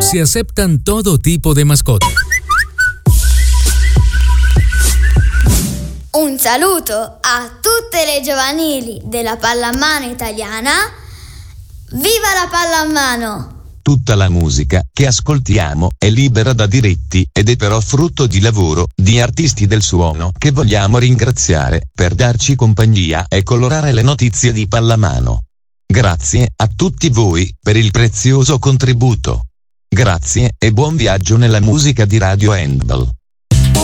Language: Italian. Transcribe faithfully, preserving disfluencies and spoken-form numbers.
se aceptan todo tipo de mascotas. Un saluto a tutte le giovanili della pallamano italiana. Viva la pallamano! Tutta la musica che ascoltiamo è libera da diritti ed è però frutto di lavoro di artisti del suono che vogliamo ringraziare per darci compagnia e colorare le notizie di pallamano. Grazie a tutti voi per il prezioso contributo. Grazie e buon viaggio nella musica di Radio Handball.